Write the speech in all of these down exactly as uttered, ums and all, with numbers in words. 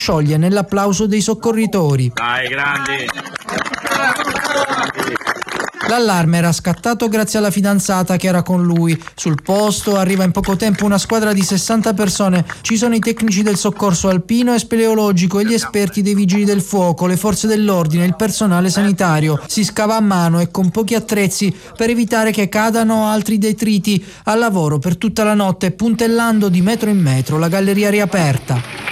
scioglie nell'applauso dei soccorritori. Dai, grandi! L'allarme era scattato grazie alla fidanzata che era con lui. Sul posto arriva in poco tempo una squadra di sessanta persone. Ci sono i tecnici del soccorso alpino e speleologico e gli esperti dei vigili del fuoco, le forze dell'ordine, il personale sanitario. Si scava a mano e con pochi attrezzi per evitare che cadano altri detriti. Al lavoro per tutta la notte, puntellando di metro in metro la galleria riaperta.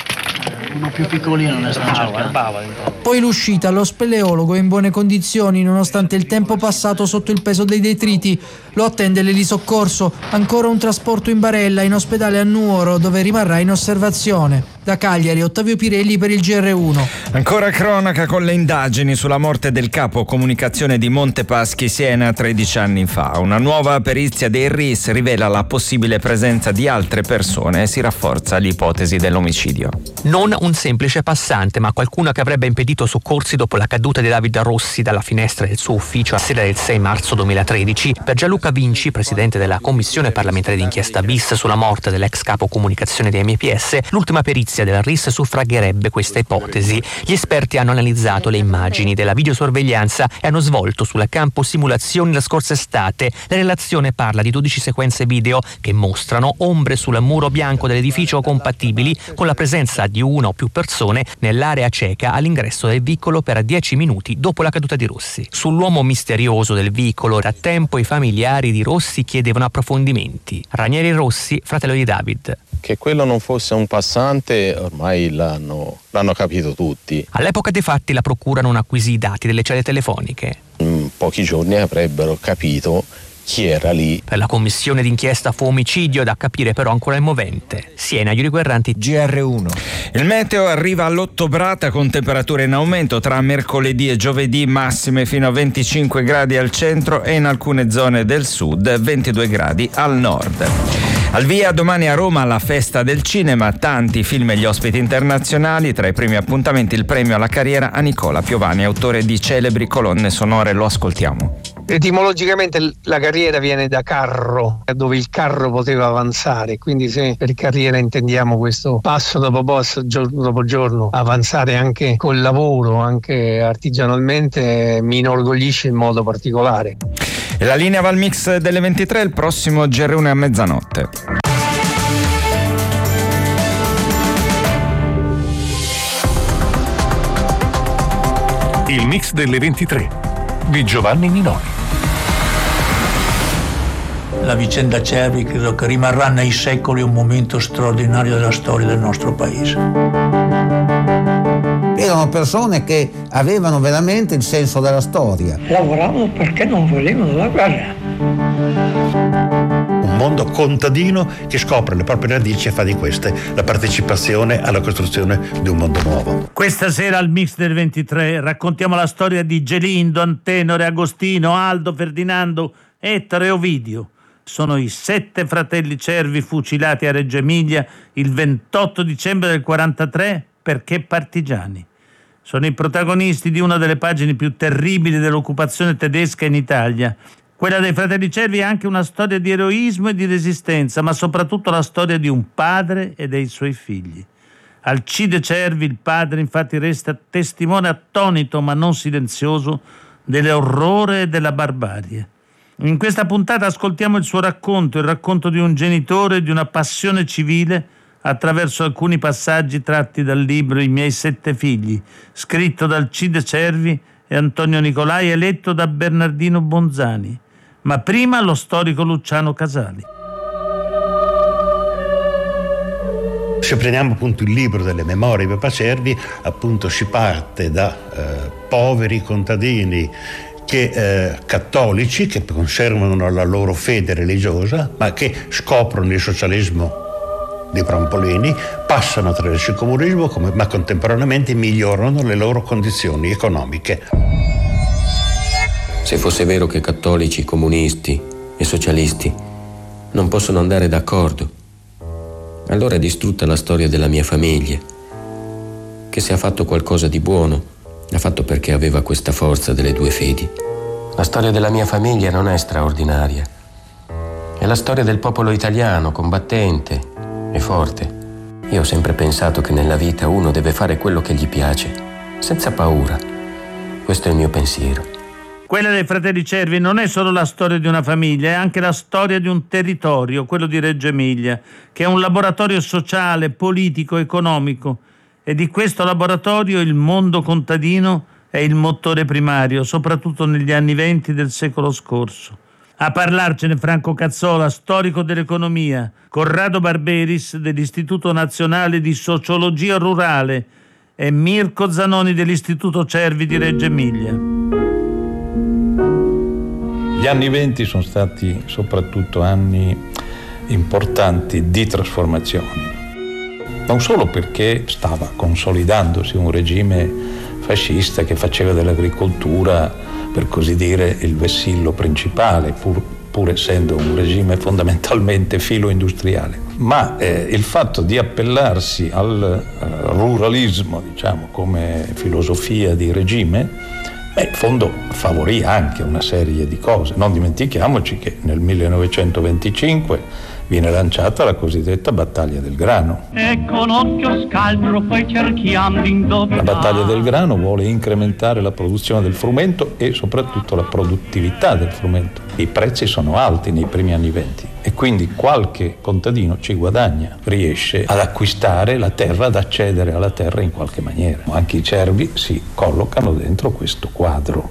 Uno più piccolino ne stanno cercando. Poi l'uscita, lo speleologo è in buone condizioni nonostante il tempo passato sotto il peso dei detriti. Lo attende l'elisoccorso, ancora un trasporto in barella in ospedale a Nuoro dove rimarrà in osservazione. Da Cagliari, Ottavio Pirelli per il G R uno. Ancora cronaca con le indagini sulla morte del capo comunicazione di Montepaschi Siena tredici anni fa. Una nuova perizia dei R I S rivela la possibile presenza di altre persone e si rafforza l'ipotesi dell'omicidio. Non un semplice passante, ma qualcuno che avrebbe impedito soccorsi dopo la caduta di David Rossi dalla finestra del suo ufficio a sera del sei marzo duemilatredici. Per Gianluca Vinci, presidente della Commissione parlamentare d'inchiesta bis sulla morte dell'ex capo comunicazione di M P S, l'ultima perizia del R I S suffragherebbe questa ipotesi. Gli esperti hanno analizzato le immagini della videosorveglianza e hanno svolto sul campo simulazioni la scorsa estate. La relazione parla di dodici sequenze video che mostrano ombre sul muro bianco dell'edificio compatibili con la presenza di una o più persone nell'area cieca all'ingresso del vicolo per dieci minuti dopo la caduta di Rossi. Sull'uomo misterioso del vicolo da tempo i familiari di Rossi chiedevano approfondimenti. Ranieri Rossi, fratello di David. Che quello non fosse un passante ormai l'hanno, l'hanno capito tutti. All'epoca dei fatti la procura non acquisì i dati delle celle telefoniche. In pochi giorni avrebbero capito chi era lì. Per la commissione d'inchiesta fu omicidio, da capire però ancora il movente. Siena, Iuri Guerranti, G R uno. Il meteo arriva all'ottobrata con temperature in aumento tra mercoledì e giovedì, massime fino a venticinque gradi al centro e in alcune zone del sud, ventidue gradi al nord. Al via domani a Roma la festa del cinema, tanti film e gli ospiti internazionali, tra i primi appuntamenti il premio alla carriera a Nicola Piovani, autore di celebri colonne sonore, lo ascoltiamo. Etimologicamente la carriera viene da carro, dove il carro poteva avanzare, quindi se per carriera intendiamo questo passo dopo passo, giorno dopo giorno, avanzare anche col lavoro, anche artigianalmente, mi inorgoglisce in modo particolare. E la linea va al mix delle ventitré, il prossimo G R uno è a mezzanotte. Il mix delle ventitré di Giovanni Minoni. La vicenda Cervi credo che rimarrà nei secoli un momento straordinario della storia del nostro paese. Erano persone che avevano veramente il senso della storia. Lavoravano perché non volevano la guerra. Un mondo contadino che scopre le proprie radici e fa di queste la partecipazione alla costruzione di un mondo nuovo. Questa sera al Mix del ventitré raccontiamo la storia di Gelindo, Antenore, Agostino, Aldo, Ferdinando, Ettore e Ovidio. Sono i sette fratelli Cervi fucilati a Reggio Emilia il ventotto dicembre del quarantatré perché partigiani. Sono i protagonisti di una delle pagine più terribili dell'occupazione tedesca in Italia. Quella dei fratelli Cervi è anche una storia di eroismo e di resistenza, ma soprattutto la storia di un padre e dei suoi figli. Alcide Cervi, il padre, infatti resta testimone attonito ma non silenzioso dell'orrore e della barbarie. In questa puntata ascoltiamo il suo racconto, il racconto di un genitore e di una passione civile attraverso alcuni passaggi tratti dal libro I miei sette figli, scritto da Alcide Cervi e Antonio Nicolai e letto da Bernardino Bonzani. Ma prima lo storico Luciano Casali. Se prendiamo appunto il libro delle memorie di Papà Cervi, appunto si parte da eh, poveri contadini che eh, cattolici che conservano la loro fede religiosa, ma che scoprono il socialismo di Prampolini, passano attraverso il comunismo, come, ma contemporaneamente migliorano le loro condizioni economiche. Se fosse vero che cattolici, comunisti e socialisti non possono andare d'accordo, allora è distrutta la storia della mia famiglia, che se ha fatto qualcosa di buono, l'ha fatto perché aveva questa forza delle due fedi. La storia della mia famiglia non è straordinaria. È la storia del popolo italiano, combattente e forte. Io ho sempre pensato che nella vita uno deve fare quello che gli piace, senza paura. Questo è il mio pensiero. Quella dei fratelli Cervi non è solo la storia di una famiglia, è anche la storia di un territorio, quello di Reggio Emilia, che è un laboratorio sociale, politico, economico. E di questo laboratorio il mondo contadino è il motore primario, soprattutto negli anni venti del secolo scorso. A parlarcene Franco Cazzola, storico dell'economia, Corrado Barberis dell'Istituto Nazionale di Sociologia Rurale e Mirko Zanoni dell'Istituto Cervi di Reggio Emilia. Gli anni venti sono stati soprattutto anni importanti di trasformazioni, non solo perché stava consolidandosi un regime fascista che faceva dell'agricoltura, per così dire, il vessillo principale, pur, pur essendo un regime fondamentalmente filo-industriale, ma eh, il fatto di appellarsi al uh, ruralismo, diciamo, come filosofia di regime, Beh, in fondo favorì anche una serie di cose. Non dimentichiamoci che nel millenovecentoventicinque viene lanciata la cosiddetta battaglia del grano. E con occhio scaltro poi cerchiamo di indovinare. La battaglia del grano vuole incrementare la produzione del frumento e soprattutto la produttività del frumento. I prezzi sono alti nei primi anni venti e quindi qualche contadino ci guadagna, riesce ad acquistare la terra, ad accedere alla terra in qualche maniera. Anche i Cervi si collocano dentro questo quadro.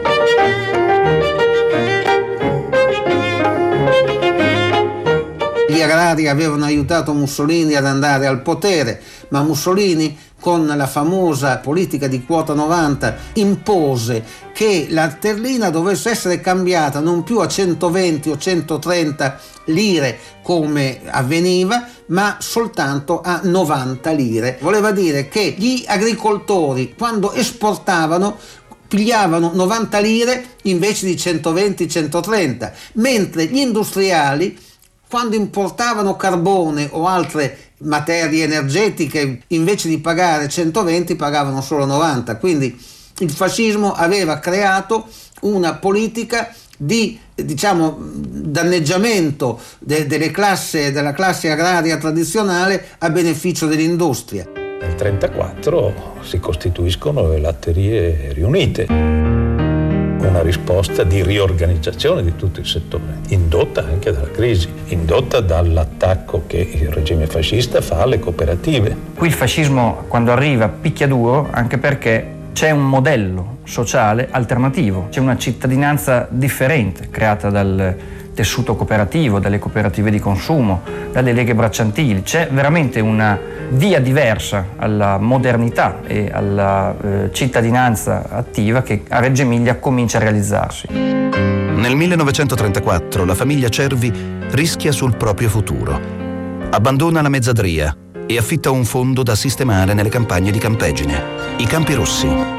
Gli agrari avevano aiutato Mussolini ad andare al potere, ma Mussolini, con la famosa politica di quota novanta, impose che la sterlina dovesse essere cambiata non più a centoventi o centotrenta lire come avveniva, ma soltanto a novanta lire. Voleva dire che gli agricoltori, quando esportavano, pigliavano novanta lire invece di centoventi centotrenta, mentre gli industriali, quando importavano carbone o altre materie energetiche, invece di pagare centoventi pagavano solo novanta. Quindi il fascismo aveva creato una politica di, diciamo, danneggiamento de- delle classe, della classe agraria tradizionale a beneficio dell'industria. Nel trentaquattro si costituiscono le latterie riunite, una risposta di riorganizzazione di tutto il settore, indotta anche dalla crisi, indotta dall'attacco che il regime fascista fa alle cooperative. Qui il fascismo, quando arriva, picchia duro, anche perché c'è un modello sociale alternativo, c'è una cittadinanza differente creata dal tessuto cooperativo, dalle cooperative di consumo, dalle leghe bracciantili. C'è veramente una via diversa alla modernità e alla eh, cittadinanza attiva che a Reggio Emilia comincia a realizzarsi. Nel millenovecentotrentaquattro la famiglia Cervi rischia sul proprio futuro. Abbandona la mezzadria e affitta un fondo da sistemare nelle campagne di Campegine, i Campi Rossi.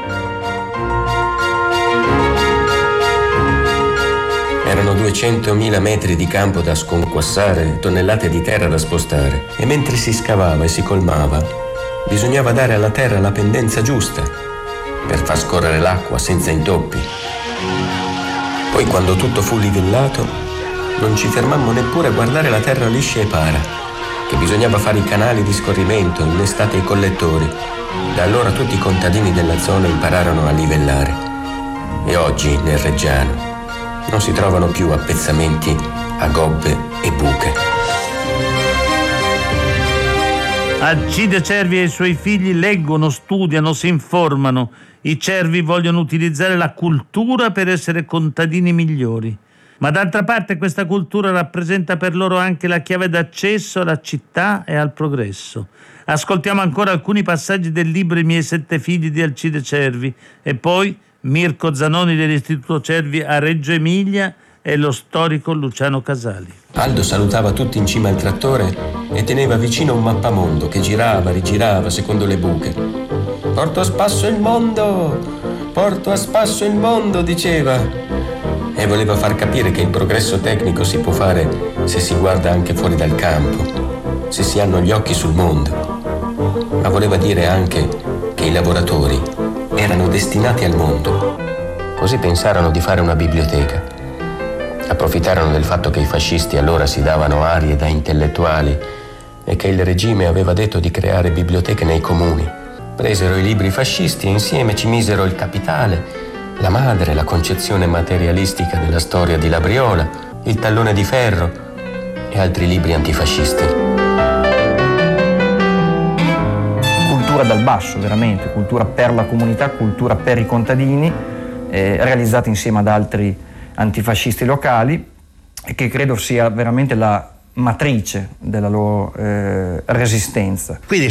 Erano duecentomila metri di campo da sconquassare, tonnellate di terra da spostare. E mentre si scavava e si colmava, bisognava dare alla terra la pendenza giusta per far scorrere l'acqua senza intoppi. Poi, quando tutto fu livellato, non ci fermammo neppure a guardare la terra liscia e para, che bisognava fare i canali di scorrimento, innestate i collettori. Da allora tutti i contadini della zona impararono a livellare. E oggi, nel Reggiano, non si trovano più appezzamenti a gobbe e buche. Alcide Cervi e i suoi figli leggono, studiano, si informano. I Cervi vogliono utilizzare la cultura per essere contadini migliori. Ma d'altra parte questa cultura rappresenta per loro anche la chiave d'accesso alla città e al progresso. Ascoltiamo ancora alcuni passaggi del libro I miei sette figli di Alcide Cervi e poi Mirko Zanoni dell'Istituto Cervi a Reggio Emilia e lo storico Luciano Casali. Aldo salutava tutti in cima al trattore e teneva vicino un mappamondo che girava, rigirava secondo le buche. Porto a spasso il mondo, porto a spasso il mondo, diceva. E voleva far capire che il progresso tecnico si può fare se si guarda anche fuori dal campo, se si hanno gli occhi sul mondo. Ma voleva dire anche che i lavoratori erano destinati al mondo. Così pensarono di fare una biblioteca. Approfittarono del fatto che i fascisti allora si davano arie da intellettuali e che il regime aveva detto di creare biblioteche nei comuni. Presero i libri fascisti e insieme ci misero il Capitale, la madre, la concezione materialistica della storia di Labriola, il Tallone di Ferro e altri libri antifascisti. Cultura dal basso, veramente, cultura per la comunità, cultura per i contadini, eh, realizzata insieme ad altri antifascisti locali, e che credo sia veramente la matrice della loro eh, resistenza. Quindi